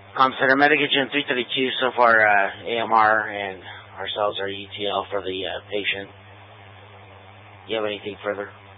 Center Medication 332 so far, AMR, and ourselves are ETL for the patient. Do you have anything further?